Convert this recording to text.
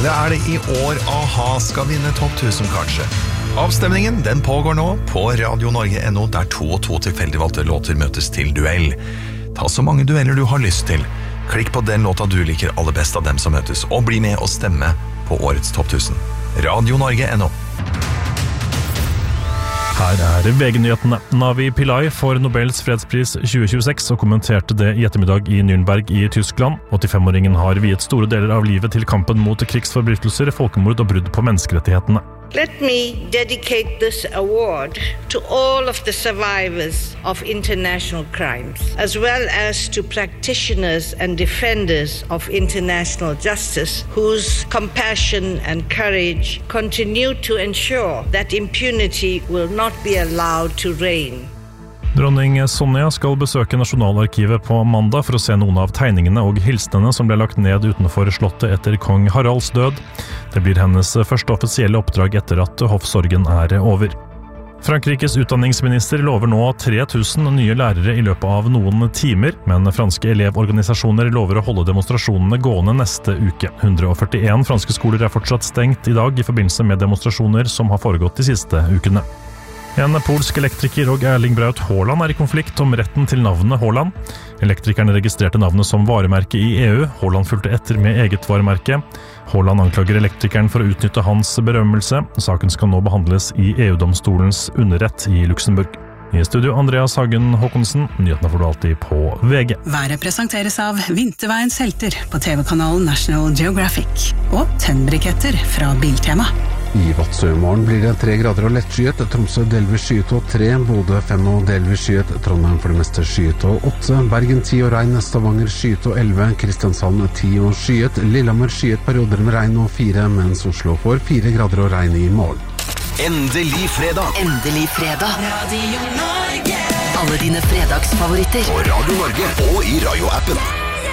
det I år A-ha skal vinne Topp 1000 kanskje? Avstemningen, den pågår nå på Radio Norge.no, der 2 og 2 tilfeldig valgte låter møtes til duell. Ta så mange dueller du har lyst til. Klikk på den låta du liker aller best av dem som møtes, og bli med og stemme på årets Topp 1000. Radio Norge.no. Her VG-nyhetene. Navi Pillay får Nobels fredspris 2026 og kommenterte det I ettermiddag I Nürnberg I Tyskland. 85-åringen har viet store deler av livet til kampen mot krigsforbrytelser, folkemord og brudd på menneskerettighetene. Let me dedicate this award to all of the survivors of international crimes, as well as to practitioners and defenders of international justice, whose compassion and courage continue to ensure that impunity will not be allowed to reign. Dronning Sonja skal besøke Nasjonalarkivet på mandag for å se noen av tegningene og hilsenene som ble lagt ned utenfor slottet etter kong Haralds død. Det blir hennes første offisielle oppdrag etter at hoffsorgen over. Frankrikes utdanningsminister lover nå 3000 nye lærere I løpet av noen timer, men franske elevorganisasjoner lover å holde demonstrasjonene gående neste uke. 141 franske skoler fortsatt stengt I dag I forbindelse med demonstrasjoner som har foregått de siste ukene. En polsk elektriker og Erling Braut Haaland I konflikt om retten til navnet Haaland. Elektrikerne registrerte navnet som varemerke I EU. Haaland fulgte etter med eget varemerke. Haaland anklager elektrikeren for å utnytte hans berømmelse. Saken skal nå behandles I EU-domstolens underrett I Luxemburg. I studio Andreas Hagen Håkonsen, nyhetene får du alltid på VG. Været presenteres av Vinterveiens helter på TV-kanalen National Geographic og tennbriketter fra Biltema. I Vadsø I morgen blir det 3 grader og lettskyet, Tromsø delvis skyet og 3, Bodø 5 og delvis skyet, Trondheim for det meste skyet og 8, Bergen 10 og regn, Stavanger skyet og 11, Kristiansand 10 og skyet, Lillehammer skyet perioder med regn og 4, mens Oslo får 4 grader og regn I morgen. Endelig fredag! Endelig fredag! Radio Norge! Alle dine fredagsfavoritter. På Radio Norge og I Radio-appen.